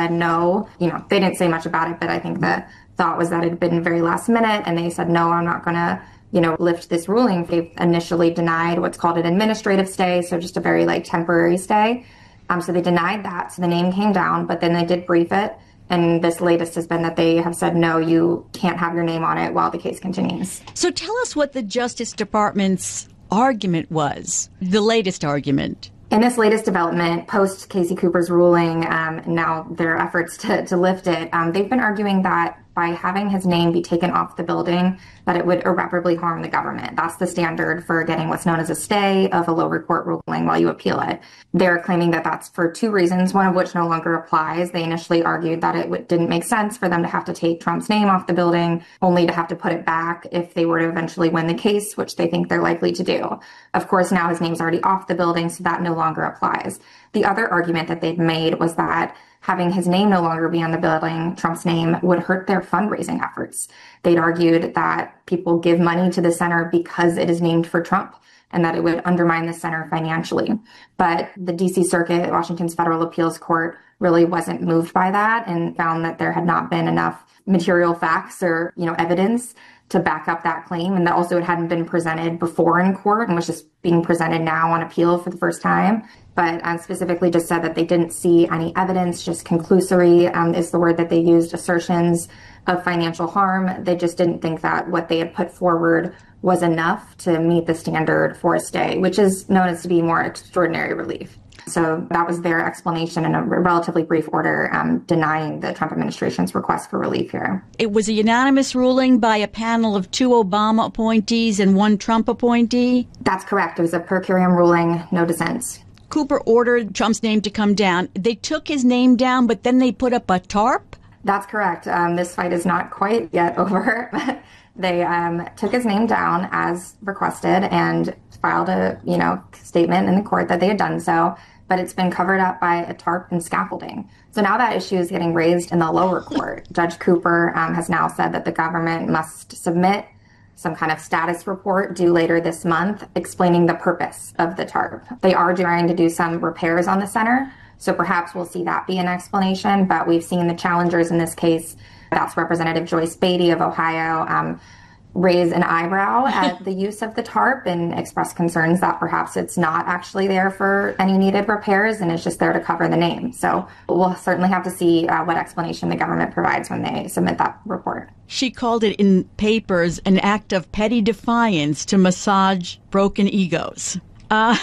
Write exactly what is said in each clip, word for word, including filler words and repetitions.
said no. You know, they didn't say much about it, but I think the thought was that it had been very last minute, and they said, no, I'm not going to, you know, lift this ruling. They've initially denied what's called an administrative stay, so just a very like temporary stay. Um, so they denied that. So the name came down, but then they did brief it. And this latest has been that they have said, no, you can't have your name on it while the case continues. So tell us what the Justice Department's argument was, the latest argument. In this latest development, post Casey Cooper's ruling, um, and now their efforts to, to lift it, um, they've been arguing that by having his name be taken off the building, that it would irreparably harm the government. That's the standard for getting what's known as a stay of a lower court ruling while you appeal it. They're claiming that that's for two reasons, one of which no longer applies. They initially argued that it w- didn't make sense for them to have to take Trump's name off the building, only to have to put it back if they were to eventually win the case, which they think they're likely to do. Of course, now his name's already off the building, so that no longer applies. The other argument that they've made was that having his name no longer be on the building, Trump's name, would hurt their fundraising efforts. They'd argued that people give money to the center because it is named for Trump, and that it would undermine the center financially. But the D C Circuit, Washington's Federal Appeals Court, really wasn't moved by that and found that there had not been enough material facts or, you know, evidence to back up that claim, and that also it hadn't been presented before in court and was just being presented now on appeal for the first time. But um, specifically just said that they didn't see any evidence, just conclusory um, is the word that they used, assertions of financial harm. They just didn't think that what they had put forward was enough to meet the standard for a stay, which is known as to be more extraordinary relief. So that was their explanation in a relatively brief order, um, denying the Trump administration's request for relief here. It was a unanimous ruling by a panel of two Obama appointees and one Trump appointee? That's correct. It was a per curiam ruling, no dissents. Cooper ordered Trump's name to come down. They took his name down, but then they put up a tarp? That's correct. Um, this fight is not quite yet over. They um, took his name down as requested and filed a, you know, statement in the court that they had done so, but it's been covered up by a tarp and scaffolding. So now that issue is getting raised in the lower court. Judge Cooper um, has now said that the government must submit some kind of status report due later this month explaining the purpose of the tarp. They are trying to do some repairs on the center, so perhaps we'll see that be an explanation, but we've seen the challengers in this case, that's Representative Joyce Beatty of Ohio, um, raise an eyebrow at the use of the tarp and express concerns that perhaps it's not actually there for any needed repairs and it's just there to cover the name. So we'll certainly have to see uh, what explanation the government provides when they submit that report. She called it in papers an act of petty defiance to massage broken egos. Uh,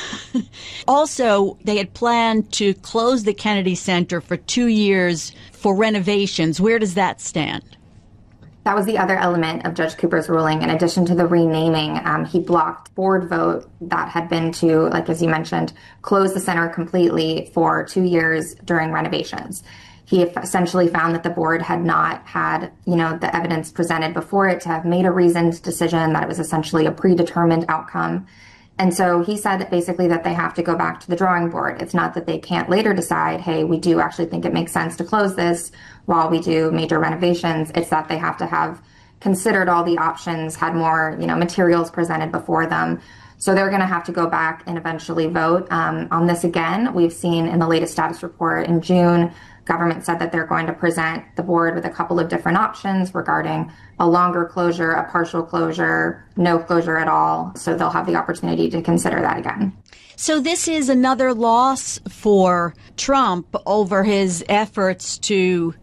also, they had planned to close the Kennedy Center for two years for renovations. Where does that stand? That was the other element of Judge Cooper's ruling. In addition to the renaming, um, he blocked board vote that had been to, like as you mentioned, close the center completely for two years during renovations. He essentially found that the board had not had, you know, the evidence presented before it to have made a reasoned decision, that it was essentially a predetermined outcome. And so he said basically that they have to go back to the drawing board. It's not that they can't later decide, hey, we do actually think it makes sense to close this while we do major renovations. It's that they have to have considered all the options, had more, you know, materials presented before them. So they're going to have to go back and eventually vote um, on this again. We've seen in the latest status report in June, government said that they're going to present the board with a couple of different options regarding a longer closure, a partial closure, no closure at all. So they'll have the opportunity to consider that again. So this is another loss for Trump over his efforts to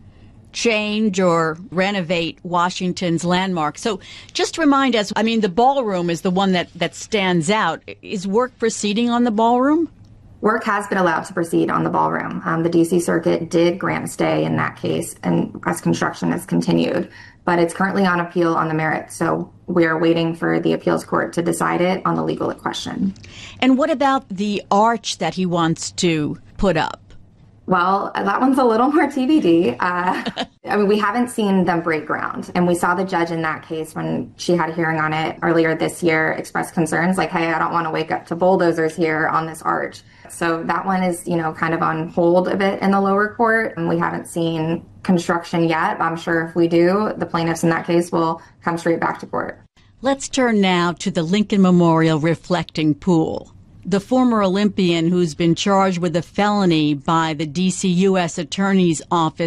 change or renovate Washington's landmark. So just remind us, I mean, the ballroom is the one that, that stands out. Is work proceeding on the ballroom? Work has been allowed to proceed on the ballroom. Um, the D C Circuit did grant a stay in that case, and as construction has continued, but it's currently on appeal on the merits. So we are waiting for the appeals court to decide it on the legal question. And what about the arch that he wants to put up? Well, that one's a little more T B D. Uh, I mean, we haven't seen them break ground. And we saw the judge in that case when she had a hearing on it earlier this year express concerns like, hey, I don't want to wake up to bulldozers here on this arch. So that one is, you know, kind of on hold a bit in the lower court. And we haven't seen construction yet. I'm sure if we do, the plaintiffs in that case will come straight back to court. Let's turn now to the Lincoln Memorial Reflecting Pool. The former Olympian who's been charged with a felony by the D C U S Attorney's Office